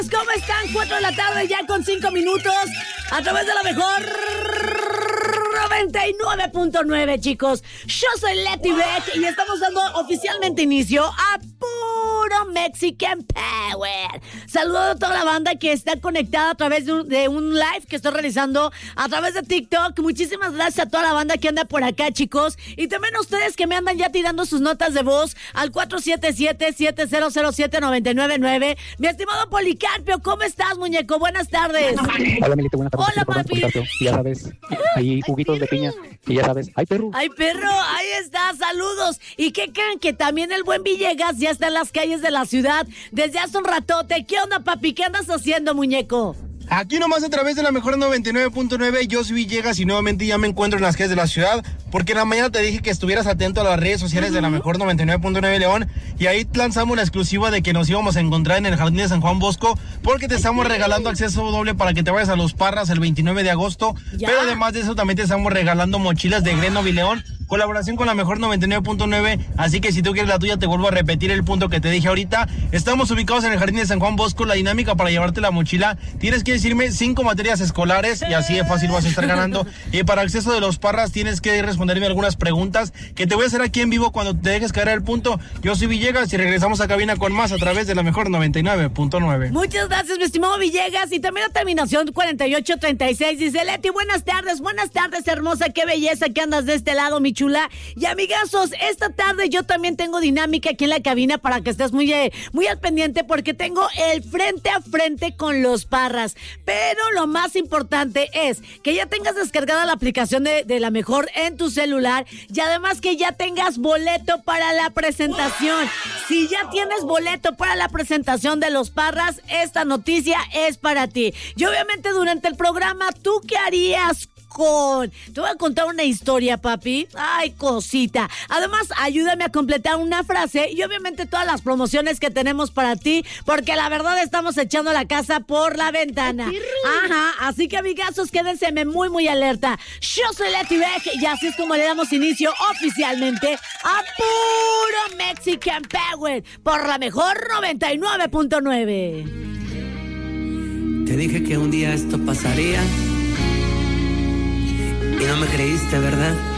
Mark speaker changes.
Speaker 1: ¿Cómo están? 4 de la tarde ya con 5 minutos a través de la mejor 99.9, chicos. Yo soy Leti Beck y estamos dando oficialmente inicio a Puro Mexican Power. Saludo a toda la banda que está conectada a través de un live que estoy realizando a través de TikTok. Muchísimas gracias a toda la banda que anda por acá, chicos. Y también a ustedes que me andan ya tirando sus notas de voz al 477-700-7999. Mi estimado Policarpio, ¿cómo estás, muñeco? Buenas tardes.
Speaker 2: Hola, Milito, buenas tardes.
Speaker 1: Hola, papi.
Speaker 2: Y ya sabes, hay juguitos de piña. Y ya sabes, ¡ay, perro!
Speaker 1: ¡Ay, perro! Ahí está, saludos. ¿Y qué creen? Que también el buen Villegas ya está en las calles de la ciudad desde hace un ratote. ¿Qué onda, papi? ¿Qué andas haciendo, muñeco?
Speaker 3: Aquí nomás a través de la mejor 99.9, yo soy Villegas y nuevamente ya me encuentro en las calles de la ciudad, porque en la mañana te dije que estuvieras atento a las redes sociales de la mejor 99.9 León, y ahí lanzamos la exclusiva de que nos íbamos a encontrar en el Jardín de San Juan Bosco, porque te estamos regalando acceso doble para que te vayas a Los Parras el 29 de agosto,
Speaker 1: ¿Ya?
Speaker 3: Pero además de eso también te estamos regalando mochilas de Grenoble León, colaboración con la mejor 99.9, así que si tú quieres la tuya te vuelvo a repetir el punto que te dije ahorita. Estamos ubicados en el Jardín de San Juan Bosco. La dinámica para llevarte la mochila, tienes que decirme 5 materias escolares y así de fácil vas a estar ganando. Y para acceso de Los Parras tienes que responderme algunas preguntas que te voy a hacer aquí en vivo cuando te dejes caer el punto. Yo soy Villegas y regresamos a cabina con más a través de la mejor 99.9.
Speaker 1: Muchas gracias, mi estimado Villegas. Y también la terminación 4836 dice: Leti, buenas tardes, hermosa, qué belleza que andas de este lado, mi chula. Y amigazos, esta tarde yo también tengo dinámica aquí en la cabina para que estés muy al pendiente, porque tengo el frente a frente con Los Parras. Pero lo más importante es que ya tengas descargada la aplicación de la mejor en tu celular, y además que ya tengas boleto para la presentación. Si ya tienes boleto para la presentación de Los Parras, esta noticia es para ti. Y obviamente durante el programa, ¿tú qué harías? Te voy a contar una historia, papi. Ay, cosita. Además, ayúdame a completar una frase y obviamente todas las promociones que tenemos para ti, porque la verdad estamos echando la casa por la ventana. Ajá, así que amigazos, quédense muy alerta. Yo soy Leti Beck y así es como le damos inicio oficialmente a Puro Mexican Power por la mejor 99.9.
Speaker 4: Te dije que un día esto pasaría y no me creíste, ¿verdad?